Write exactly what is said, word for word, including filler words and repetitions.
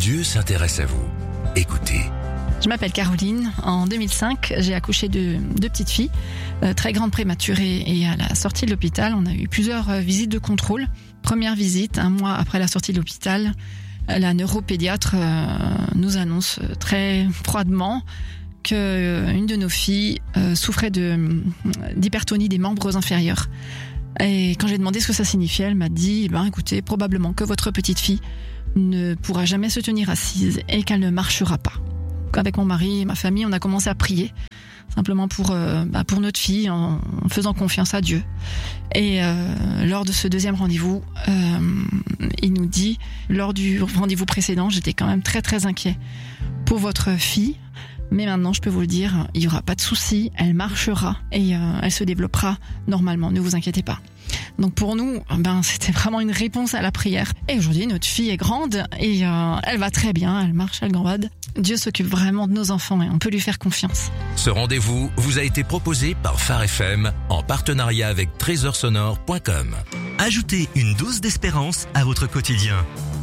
Dieu s'intéresse à vous. Écoutez. Je m'appelle Caroline. En deux mille cinq, j'ai accouché de deux petites filles, euh, très grandes prématurées. Et à la sortie de l'hôpital, on a eu plusieurs euh, visites de contrôle. Première visite, un mois après la sortie de l'hôpital, la neuropédiatre euh, nous annonce très froidement qu'une euh, de nos filles euh, souffrait de, d'hypertonie des membres inférieurs. Et quand j'ai demandé ce que ça signifiait, elle m'a dit, ben, écoutez, probablement que votre petite fille ne pourra jamais se tenir assise et qu'elle ne marchera pas. Avec mon mari et ma famille, on a commencé à prier, simplement pour, euh, bah, pour notre fille, en, en faisant confiance à Dieu. Et euh, lors de ce deuxième rendez-vous, euh, il nous dit, lors du rendez-vous précédent, j'étais quand même très très inquiet pour votre fille. Mais maintenant, je peux vous le dire, il n'y aura pas de souci, elle marchera et euh, elle se développera normalement, ne vous inquiétez pas. Donc pour nous, ben c'était vraiment une réponse à la prière. Et aujourd'hui, notre fille est grande et euh, elle va très bien, elle marche, elle gambade. Dieu s'occupe vraiment de nos enfants et on peut lui faire confiance. Ce rendez-vous vous a été proposé par Phare F M en partenariat avec trésor sonore point com. Ajoutez une dose d'espérance à votre quotidien.